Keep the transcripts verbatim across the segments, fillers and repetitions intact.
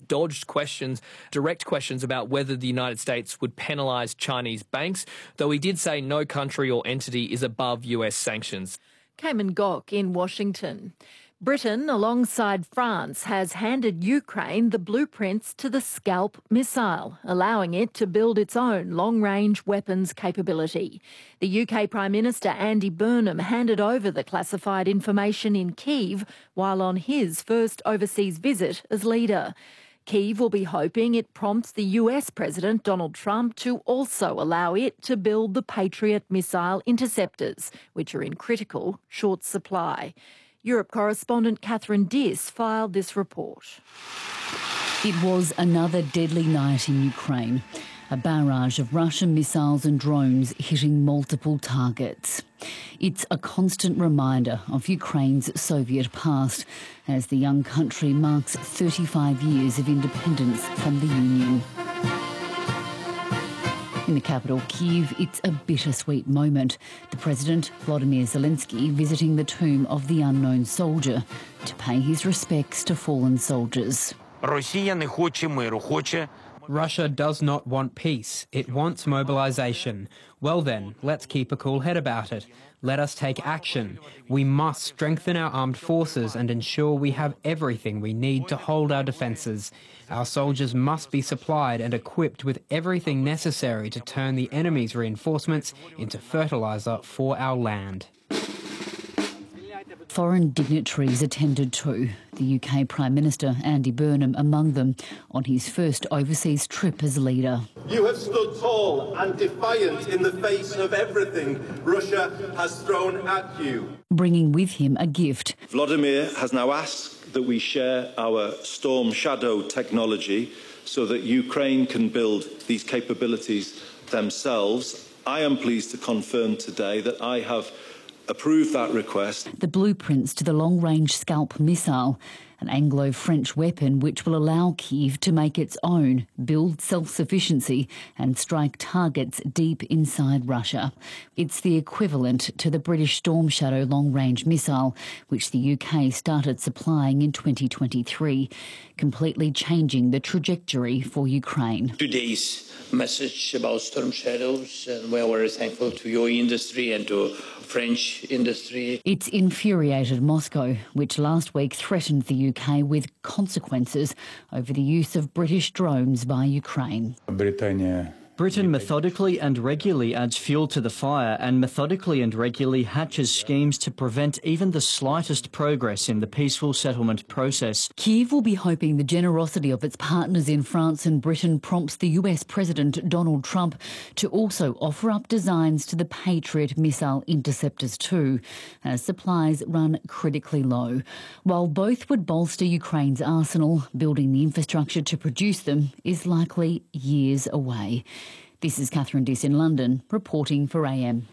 dodged questions, direct questions about whether the United States would penalise Chinese banks, though he did say no country or entity is above U S sanctions. Cayman Gok in Washington. Britain, alongside France, has handed Ukraine the blueprints to the Scalp missile, allowing it to build its own long-range weapons capability. The U K Prime Minister Andy Burnham handed over the classified information in Kyiv while on his first overseas visit as leader. Kyiv will be hoping it prompts the U S President Donald Trump to also allow it to build the Patriot missile interceptors, which are in critical short supply. Europe correspondent Catherine Diss filed this report. It was another deadly night in Ukraine. A barrage of Russian missiles and drones hitting multiple targets. It's a constant reminder of Ukraine's Soviet past as the young country marks thirty-five years of independence from the Union. In the capital, Kyiv, it's a bittersweet moment. The President, Volodymyr Zelensky, visiting the tomb of the unknown soldier to pay his respects to fallen soldiers. Russia does not want peace. It wants mobilisation. Well then, let's keep a cool head about it. Let us take action. We must strengthen our armed forces and ensure we have everything we need to hold our defences. Our soldiers must be supplied and equipped with everything necessary to turn the enemy's reinforcements into fertiliser for our land. Foreign dignitaries attended too, the U K Prime Minister Andy Burnham among them, on his first overseas trip as leader. You have stood tall and defiant in the face of everything Russia has thrown at you. Bringing with him a gift. Vladimir has now asked that we share our Storm Shadow technology so that Ukraine can build these capabilities themselves. I am pleased to confirm today that I have approved that request. The blueprints to the long-range Scalp missile, an Anglo-French weapon which will allow Kyiv to make its own, build self-sufficiency and strike targets deep inside Russia. It's the equivalent to the British Storm Shadow long-range missile, which the U K started supplying in twenty twenty-three, completely changing the trajectory for Ukraine. Today's message about Storm Shadows, and we're very thankful to your industry and to French industry. It's infuriated Moscow, which last week threatened the U K with consequences over the use of British drones by Ukraine. Britannia. Britain methodically and regularly adds fuel to the fire and methodically and regularly hatches schemes to prevent even the slightest progress in the peaceful settlement process. Kyiv will be hoping the generosity of its partners in France and Britain prompts the U S President Donald Trump to also offer up designs to the Patriot missile interceptors too, as supplies run critically low. While both would bolster Ukraine's arsenal, building the infrastructure to produce them is likely years away. This is Catherine Diss in London, reporting for A M.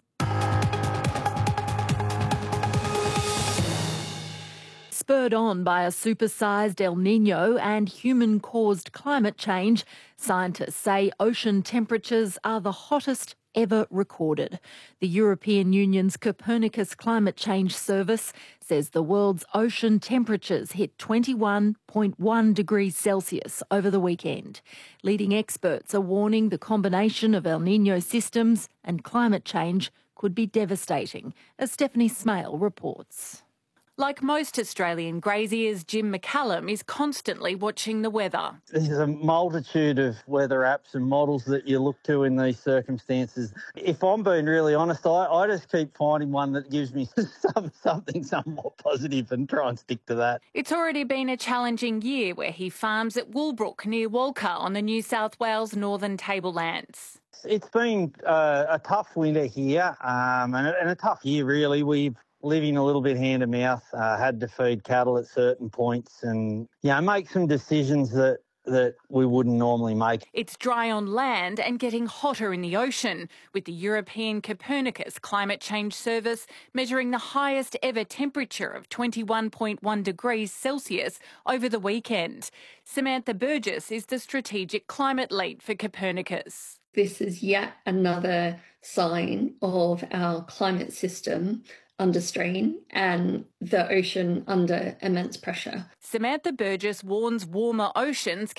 Spurred on by a supersized El Niño and human-caused climate change, scientists say ocean temperatures are the hottest ever recorded. The European Union's Copernicus Climate Change Service says the world's ocean temperatures hit twenty-one point one degrees Celsius over the weekend. Leading experts are warning the combination of El Niño systems and climate change could be devastating, as Stephanie Smale reports. Like most Australian graziers, Jim McCallum is constantly watching the weather. There's a multitude of weather apps and models that you look to in these circumstances. If I'm being really honest, I, I just keep finding one that gives me some, something somewhat positive and try and stick to that. It's already been a challenging year where he farms at Woolbrook near Walker on the New South Wales Northern Tablelands. It's been uh, a tough winter here um, and, a, and a tough year really. We've living a little bit hand to mouth, uh, had to feed cattle at certain points and, you know, make some decisions that, that we wouldn't normally make. It's dry on land and getting hotter in the ocean, with the European Copernicus Climate Change Service measuring the highest ever temperature of twenty-one point one degrees Celsius over the weekend. Samantha Burgess is the strategic climate lead for Copernicus. This is yet another sign of our climate system under strain and the ocean under immense pressure. Samantha Burgess warns warmer oceans